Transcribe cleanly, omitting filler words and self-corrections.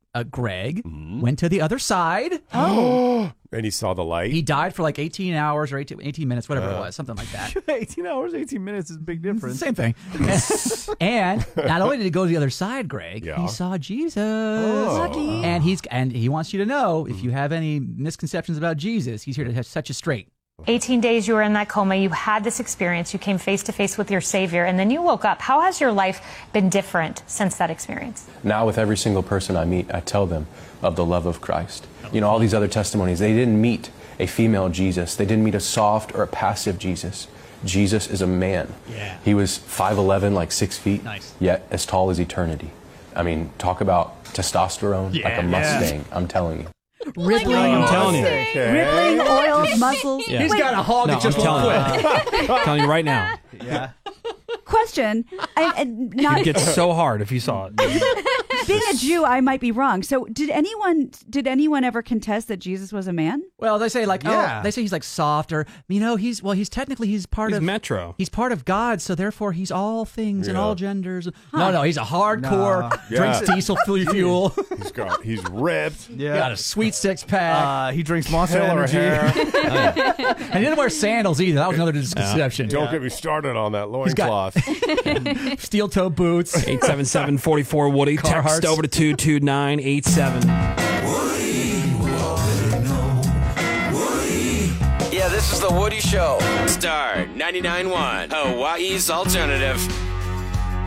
Greg went to the other side. Oh. And he saw the light? He died for like 18 hours or 18 minutes, whatever it was, something like that. 18 hours, 18 minutes is a big difference. Same thing. And not only did he go to the other side, Greg, he saw Jesus. Lucky. And he wants you to know, if you have any misconceptions about Jesus, he's here to set you straight. 18 days you were in that coma. You had this experience. You came face to face with your Savior, and then you woke up. How has your life been different since that experience? Now, with every single person I meet, I tell them of the love of Christ. You know, all these other testimonies, they didn't meet a female Jesus. They didn't meet a soft or a passive Jesus. Jesus is a man. Yeah. He was 5'11", like 6 feet, yet as tall as eternity. I mean, talk about testosterone, like a Mustang, I'm telling you. Rippling, I'm telling you. rippling oils, muscles. Yeah. He's got a hog that just won't quit. I'm telling you right now. Yeah. Question, and not It gets so hard if you saw it. being a Jew, I might be wrong. So did anyone ever contest that Jesus was a man? Well, they say they say he's like soft, or he's part of Metro. He's part of God, so therefore he's all things and all genders. No, he's a hardcore. Drinks diesel fuel. He's ripped. Yeah, got a sweet six pack. He drinks Monster Energy. And he didn't wear sandals either. That was another misconception. Don't get me started on that loincloth. Steel toe boots. 877-44 Woody. Text over to 22987. Yeah, this is the Woody Show. Star 99.1, Hawaii's alternative.